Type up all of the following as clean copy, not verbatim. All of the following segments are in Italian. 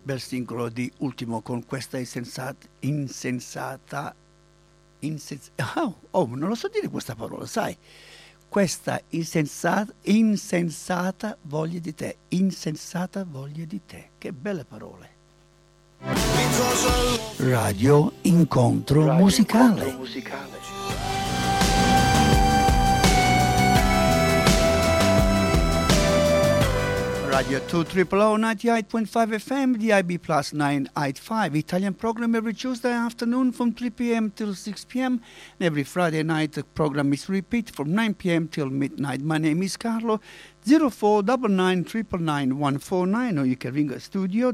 bel singolo di Ultimo con questa non lo so dire questa parola, sai? Questa insensata voglia di te, insensata voglia di te. Che belle parole. Radio Incontro Musicale. Radio 2 98.5 FM, DIB plus 985. Italian program every Tuesday afternoon from 3 p.m. till 6 p.m. And every Friday night the program is repeat from 9 p.m. till midnight. My name is Carlo. 0499999149, or you can ring a studio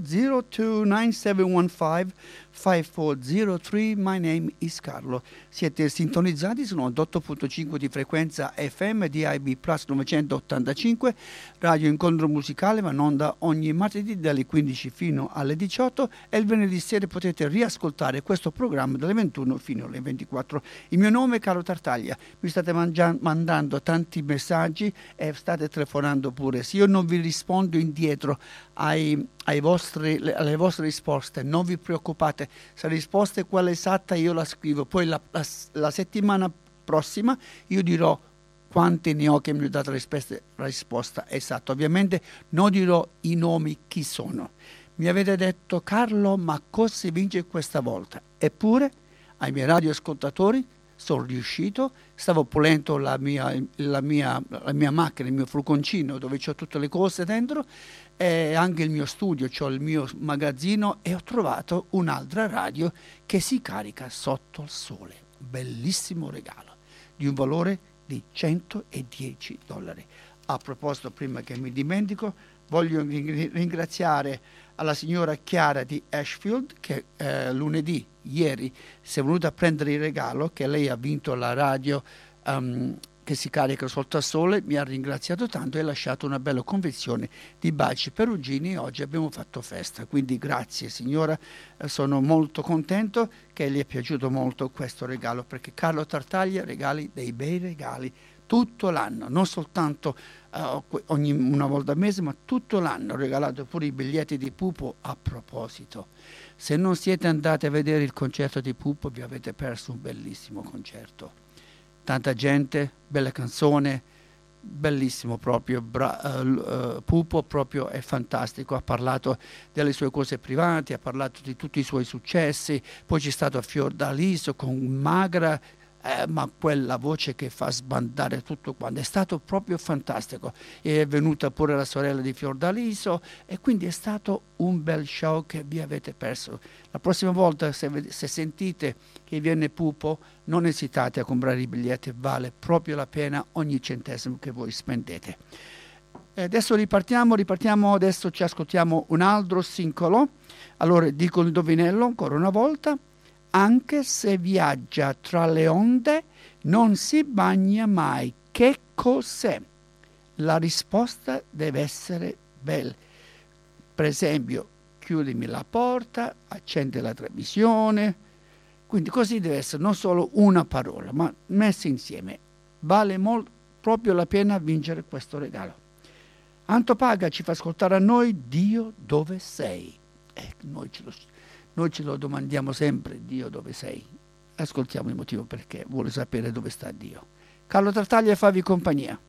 0297155403. My name is Carlo. Siete sintonizzati su 98.5 di frequenza FM DIB plus 985. Radio Incontro Musicale va in onda ogni martedì dalle 15 fino alle 18 e il venerdì sera potete riascoltare questo programma dalle 21 fino alle 24. Il mio nome è Carlo Tartaglia. Mi state mandando tanti messaggi e state telefonando pure. Se io non vi rispondo indietro alle vostre risposte, non vi preoccupate. Se la risposta è quella esatta io la scrivo, poi la settimana prossima io dirò quanti ne ho che mi ho dato la risposta esatta. Ovviamente non dirò i nomi chi sono. Mi avete detto: Carlo, ma cosa si vince questa volta? Eppure ai miei radioascoltatori sono riuscito, stavo pulendo la mia macchina, il mio furgoncino dove ho tutte le cose dentro e anche il mio studio, c'ho il mio magazzino e ho trovato un'altra radio che si carica sotto il sole. Bellissimo regalo di un valore di $110. A proposito, prima che mi dimentico, voglio ringraziare alla signora Chiara di Ashfield che lunedì, ieri, si è venuta a prendere il regalo, che lei ha vinto la radio che si carica sotto al sole. Mi ha ringraziato tanto e ha lasciato una bella confezione di baci perugini e oggi abbiamo fatto festa. Quindi grazie signora, sono molto contento che gli è piaciuto molto questo regalo, perché Carlo Tartaglia regali dei bei regali tutto l'anno, non soltanto una volta al mese, ma tutto l'anno. Ho regalato pure i biglietti di Pupo. A proposito, se non siete andati a vedere il concerto di Pupo vi avete perso un bellissimo concerto. Tanta gente, bella canzone, bellissimo proprio. Pupo proprio è fantastico, ha parlato delle sue cose private, ha parlato di tutti i suoi successi, poi c'è stato Fiordaliso con Magra, ma quella voce che fa sbandare tutto quanto, è stato proprio fantastico. È venuta pure la sorella di Fiordaliso e quindi è stato un bel show che vi avete perso. La prossima volta se sentite che viene Pupo, non esitate a comprare i biglietti, vale proprio la pena ogni centesimo che voi spendete. E adesso ripartiamo, adesso ci ascoltiamo un altro singolo. Allora dico il indovinello ancora una volta: anche se viaggia tra le onde, non si bagna mai. Che cos'è? La risposta deve essere bella. Per esempio, chiudimi la porta, accendi la televisione. Quindi così deve essere, non solo una parola, ma messe insieme. Vale proprio la pena vincere questo regalo. Anto Paga ci fa ascoltare a noi Dio dove sei. Noi ce lo domandiamo sempre, Dio dove sei? Ascoltiamo il motivo perché vuole sapere dove sta Dio. Carlo Tartaglia, favi compagnia.